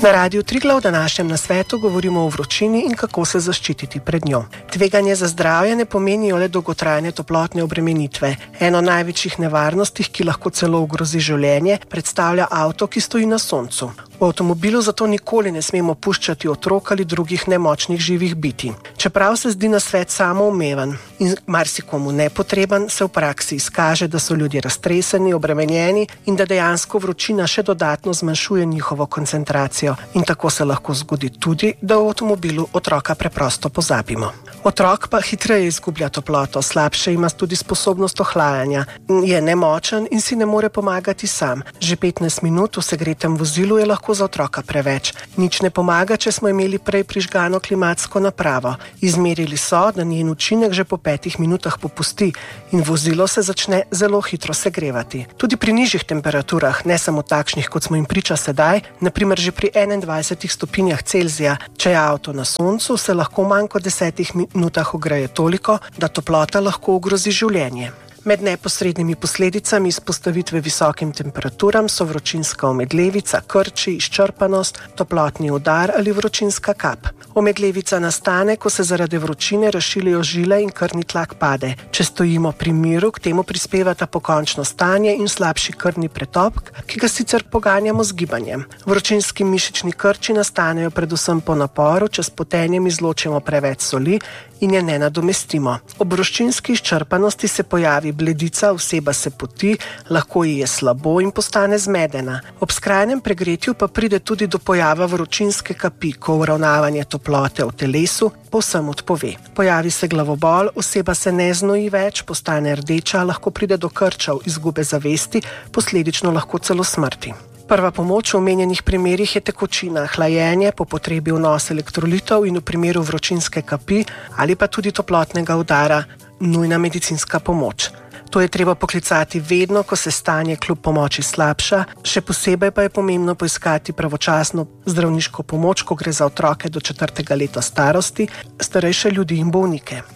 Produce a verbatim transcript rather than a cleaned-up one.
Na Radiu Triglav v današnjem nasvetu govorimo o vročini in kako se zaščititi pred njo. Tveganje za zdravje ne pomenijo le dolgotrajne toplotne obremenitve. Eno največjih nevarnosti, ki lahko celo ogrozi življenje, predstavlja avto, ki stoji na soncu. V avtomobilu zato nikoli ne smemo puščati otrok ali drugih nemočnih živih bitij. Čeprav se zdi nasvet samoumeven in marsikomu nepotreben, se v praksi izkaže, da so ljudje raztreseni, obremenjeni in da dejansko vročina še dodatno zmanjšuje njihovo koncentracijo. In tako se lahko zgodi tudi, da v avtomobilu otroka preprosto pozabimo. Otrok pa hitreje izgublja toploto, slabše ima tudi sposobnost ohlajanja, je nemočen in si ne more pomagati sam. Že petnajst minut v segretem vozilu je lahko za otroka preveč. Nič ne pomaga, če smo imeli prej prižgano klimatsko napravo. Izmerili so, da njen učinek že po petih minutah popusti in vozilo se začne zelo hitro segrevati. Tudi pri nižjih temperaturah, ne samo takšnih, kot smo jim priča sedaj, na primer že pri enaindvajsetih stopinjah Celzija, če je avto na soncu, se lahko manj kot desetih minutah ogreje toliko, da toplota lahko ogrozi življenje. Med neposrednimi posledicami izpostavitve visokim temperaturam so vročinska omedlevica, krči, izčrpanost, toplotni udar ali vročinska kap. Omedlevica nastane, ko se zaradi vročine razširijo žile in krvni tlak pade. Če stojimo pri miru, k temu prispevata pokončno stanje in slabši krvni pretok, ki ga sicer poganjamo z gibanjem. Vročinski mišični krči nastanejo predvsem po naporu, če s potenjem izločimo preveč soli in je ne nadomestimo. Ob vročinski izčrpanosti se pojavi bledica, oseba se poti, lahko ji je slabo in postane zmedena. Ob skrajnem pregretju pa pride tudi do pojava vročinske kapi, ko uravnavanje toplote v telesu povsem odpove. Pojavi se glavobol, oseba se ne znoji več, postane rdeča, lahko pride do krčev, izgube zavesti, posledično lahko celo smrti. Prva pomoč v omenjenih primerih je tekočina, hlajenje, po potrebi vnos elektrolitov in v primeru vročinske kapi ali pa tudi toplotnega udara, nujna medicinska pomoč. To je treba poklicati vedno, ko se stanje kljub pomoči slabša, še posebej pa je pomembno poiskati pravočasno zdravniško pomoč, ko gre za otroke do četrtega leta starosti, starejše ljudi in bolnike.